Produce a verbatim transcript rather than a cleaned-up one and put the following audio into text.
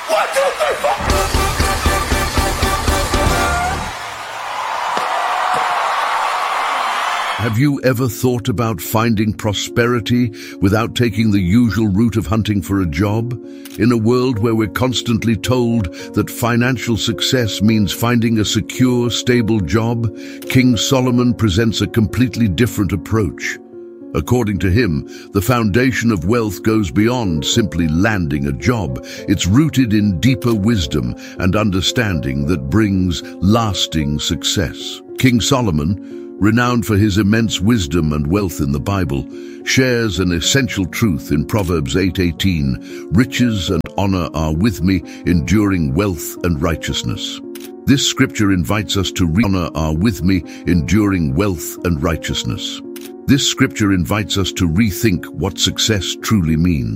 One, two, three, four. Have you ever thought about finding prosperity without taking the usual route of hunting for a job? In a world where we're constantly told that financial success means finding a secure, stable job, King Solomon presents a completely different approach. According to him, the foundation of wealth goes beyond simply landing a job. It's rooted in deeper wisdom and understanding that brings lasting success. King Solomon, renowned for his immense wisdom and wealth in the Bible, shares an essential truth in Proverbs eight eighteen, "Riches and honor are with me, enduring wealth and righteousness." This scripture invites us to re- honor are with me, enduring wealth and righteousness. This scripture invites us to rethink what success truly means.